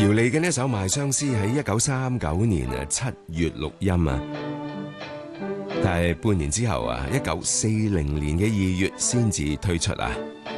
姚莉嘅呢首《賣相思》喺1939年7月錄音啊，但係半年之後啊，1940年嘅2月先至推出啊。